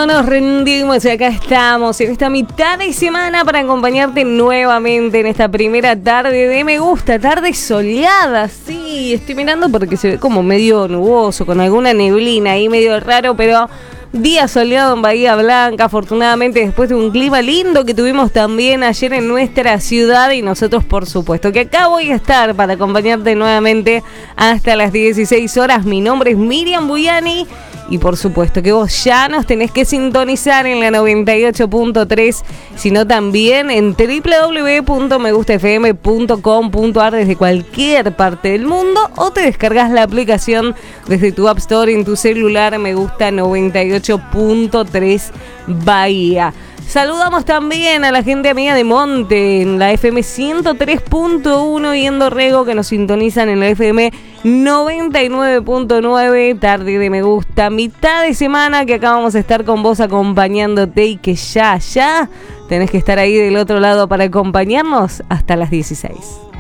No nos rendimos y acá estamos en esta mitad de semana para acompañarte nuevamente en esta primera tarde de Me Gusta, tarde soleada. Sí, estoy mirando porque se ve como medio nuboso, con alguna neblina ahí medio raro, pero día soleado en Bahía Blanca, afortunadamente después de un clima lindo que tuvimos también ayer en nuestra ciudad, y nosotros por supuesto que acá voy a estar para acompañarte nuevamente hasta las 16 horas. Mi nombre es Miriam Buyani y por supuesto que vos ya nos tenés que sintonizar en la 98.3, sino también en www.megustafm.com.ar desde cualquier parte del mundo, o te descargas la aplicación desde tu App Store en tu celular. Me Gusta 98.3 Bahía. Saludamos también a la gente amiga de Monte en la FM 103.1 y en Dorrego, que nos sintonizan en la FM 99.9. Tarde de Me Gusta, mitad de semana, que acá vamos a estar con vos acompañándote y que ya tenés que estar ahí del otro lado para acompañarnos hasta las 16.